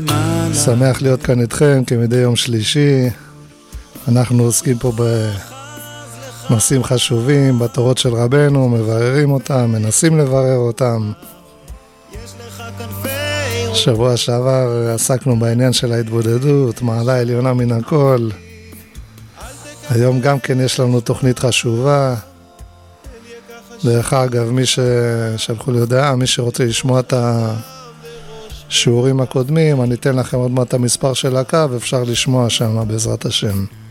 שמח להיות כאן איתכם כמדי יום שלישי. אנחנו עוסקים פה בנושאים חשובים, בתורות של רבנו, מבררים אותם, מנסים לברר אותם. שבוע שעבר עסקנו בעניין של ההתבודדות, מעלה עליונה מן הכל. היום גם כן יש לנו תוכנית חשובה. דרך אגב, מי ששלחו לי הודעה, מי שרוצה לשמוע את השיעורים הקודמים, אני אתן לכם עוד מעט המספר של הקו, אפשר לשמוע שם בעזרת השם.